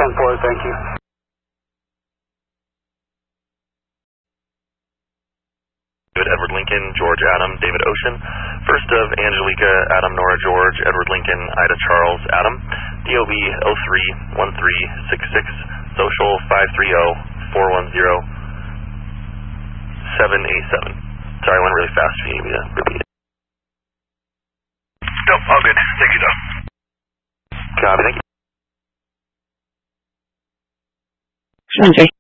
10-4, thank you. Edward Lincoln, George Adam, David Ocean. First of Angelica, Adam, Nora, George, Edward Lincoln, Ida, Charles, Adam. DOB 031366, Social 530-410-787. Sorry, I went really fast. If you need me to repeat it. Nope, all good. Thank you, though. Copy, thank you. Andre.